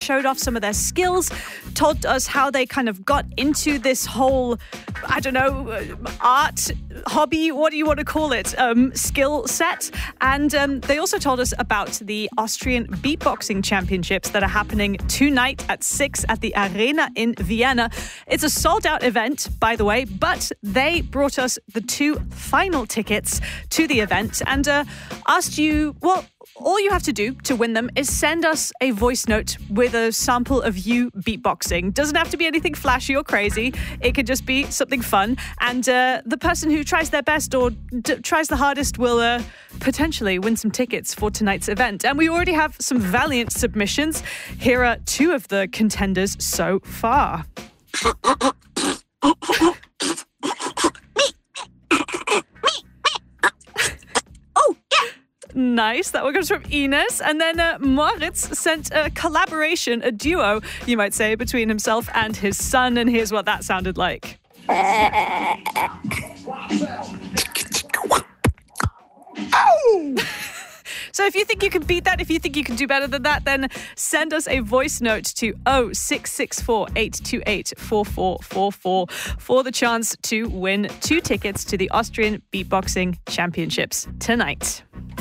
showed off some of their skills, told us how they kind of got into this whole, I don't know, art, hobby, what do you want to call it, skill set. And they also told us about the Austrian Beatboxing Championships that are happening tonight at 6 at the Arena in Vienna. It's a sold-out event, by the way, but they brought us the 2 final tickets to the event and asked you, well, all you have to do to win them is send us a voice note with a sample of you beatboxing. Doesn't have to be anything flashy or crazy. It could just be something fun. And the person who tries their best or tries the hardest will potentially win some tickets for tonight's event. And we already have some valiant submissions. Here are 2 of the contenders so far. Nice. That one comes from Ines. And then Moritz sent a collaboration, a duo, you might say, between himself and his son. And here's what that sounded like. So if you think you can beat that, if you think you can do better than that, then send us a voice note to 0664 828 4444 for the chance to win 2 tickets to the Austrian Beatboxing Championships tonight.